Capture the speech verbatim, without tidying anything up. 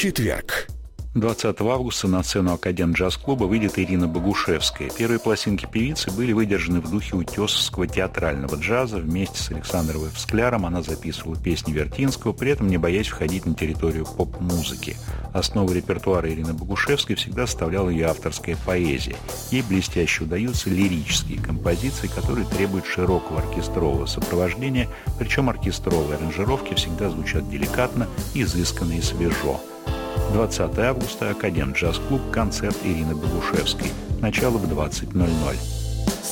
Четверг. двадцатого августа на сцену Академ джаз-клуба выйдет Ирина Богушевская. Первые пластинки певицы были выдержаны в духе утесовского театрального джаза. Вместе с Александром Скляр она записывала песни Вертинского, при этом не боясь входить на территорию поп-музыки. Основу репертуара Ирины Богушевской всегда составляла ее авторская поэзия. Ей блестяще удаются лирические композиции, которые требуют широкого оркестрового сопровождения, причем оркестровые аранжировки всегда звучат деликатно, изысканно и свежо. двадцатого августа Академ джаз-клуб, концерт Ирины Богушевской. Начало в двадцать ноль ноль.